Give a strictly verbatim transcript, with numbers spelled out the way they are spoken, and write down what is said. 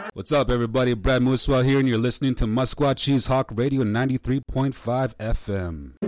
What's up, everybody? Brad Muswell here, and you're listening to Musquat Cheese Hawk Radio ninety-three point five F M.